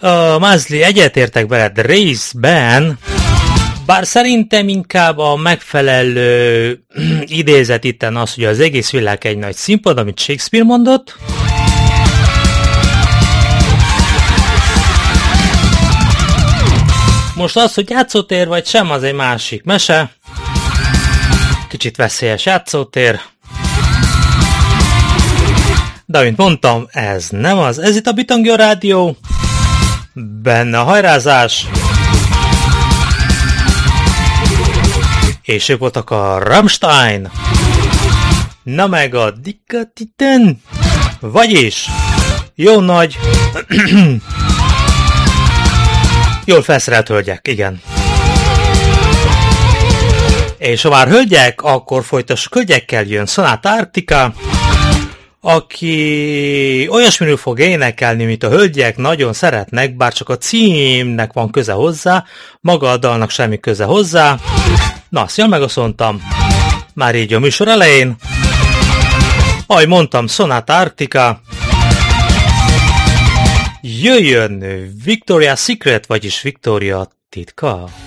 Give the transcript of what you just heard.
Mázli, egyetértek veled részben, bár szerintem inkább a megfelelő idézet itten az, hogy az egész világ egy nagy színpad, amit Shakespeare mondott. Most az, hogy játszótér vagy sem, az egy másik mese. Kicsit veszélyes játszótér. De mint mondtam, ez nem az. Ez itt a Bitangyo Rádió. Benne a hajrázás. És ők voltak a Rammstein. Na meg a Dikatiten. Vagyis jó nagy... Jól felszerelt hölgyek, igen. És ha már hölgyek, akkor folytassuk hölgyekkel, jön Sonata Arctica, aki olyasmiről fog énekelni, mint a hölgyek nagyon szeretnek, bár csak a címnek van köze hozzá, maga a dalnak semmi köze hozzá. Na, azt jól megaszoltam. Már így a műsor elején. Ahogy mondtam, Sonata Arctica. Jöjjön Victoria's Secret, vagyis Victoria titka.